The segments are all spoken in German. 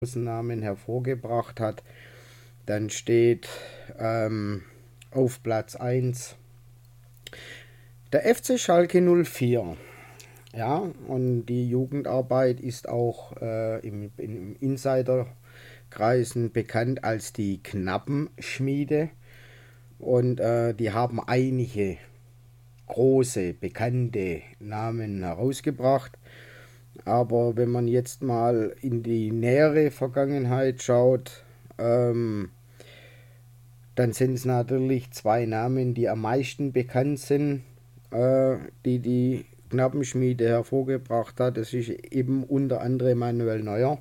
Namen hervorgebracht hat. Dann steht auf Platz 1 der FC Schalke 04. Ja, und die Jugendarbeit ist auch im Insiderkreisen bekannt als die Knappenschmiede. Und die haben einige große, bekannte Namen herausgebracht. Aber wenn man jetzt mal in die nähere Vergangenheit schaut, dann sind es natürlich zwei Namen, die am meisten bekannt sind, die Knappenschmiede hervorgebracht hat. Das ist eben unter anderem Manuel Neuer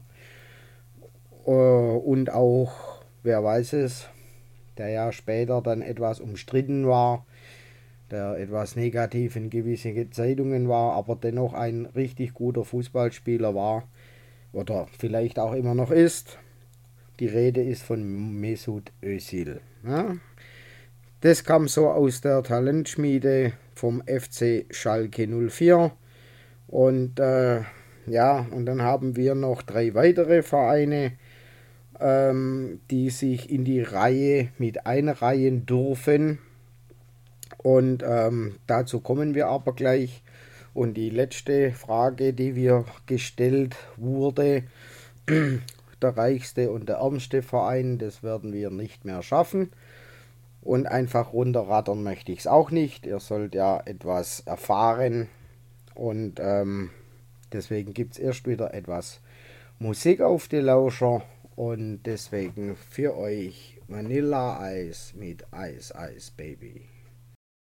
und auch, wer weiß es, der ja später dann etwas umstritten war, der etwas negativ in gewisse Zeitungen war, aber dennoch ein richtig guter Fußballspieler war oder vielleicht auch immer noch ist. Die Rede ist von Mesut Özil. Ja? Das kam so aus der Talentschmiede vom FC Schalke 04. Und ja, und dann haben wir noch drei weitere Vereine, die sich in die Reihe mit einreihen dürfen. Und dazu kommen wir aber gleich. Und die letzte Frage, die wir gestellt wurde, der reichste und der ärmste Verein, das werden wir nicht mehr schaffen. Und einfach runterrattern möchte ich es auch nicht. Ihr sollt ja etwas erfahren. Und deswegen gibt es erst wieder etwas Musik auf die Lauscher. Und deswegen für euch Vanilla Eis mit Eis Eis Baby.